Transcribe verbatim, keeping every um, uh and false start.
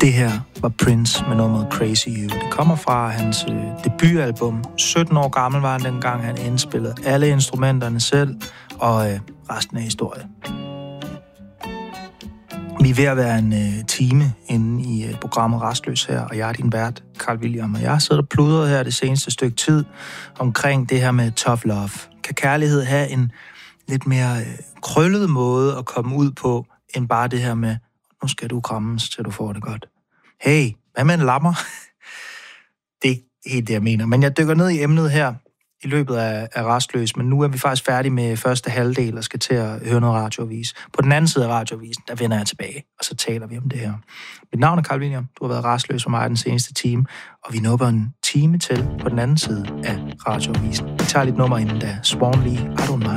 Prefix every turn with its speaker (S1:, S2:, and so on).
S1: Det her var Prince med nummeret Crazy You. Det kommer fra hans øh, debutalbum. sytten år gammel var han dengang, han indspillede alle instrumenterne selv, og øh, resten af historie. Vi er ved at være en øh, time inde i øh, programmet Rastløs her, og jeg er din vært, Carl William, og jeg har siddet og pludret her det seneste stykke tid omkring det her med tough love. Kan kærlighed have en lidt mere øh, krøllet måde at komme ud på, end bare det her med, nu skal du krammes, til du får det godt. Hey, hvad med en lammer? Det er ikke helt det, jeg mener. Men jeg dykker ned i emnet her i løbet af, af Rastløs, men nu er vi faktisk færdige med første halvdel og skal til at høre noget radioavis. På den anden side af radioavisen, der vender jeg tilbage, og så taler vi om det her. Mit navn er Carl William. Du har været rastløs for mig den seneste time, og vi nupper en time til på den anden side af radioavisen. Vi tager lidt nummer inden da. Swan Lee, I Don't Mind.